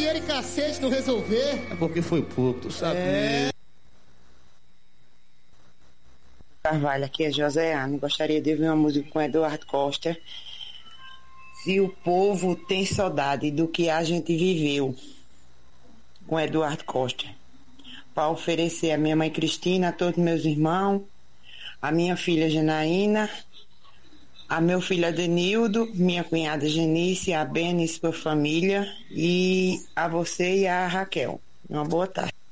dinheiro e cacete não resolver. É porque foi pouco, tu sabe. Carvalho, aqui é Joséane. Gostaria de ouvir uma música com Eduardo Costa. Se o povo tem saudade do que a gente viveu, com Eduardo Costa. Para oferecer a minha mãe Cristina, a todos meus irmãos, a minha filha Janaína, a meu filho Adenildo, minha cunhada Genice, a Bena e sua família, e a você e a Raquel. Uma boa tarde.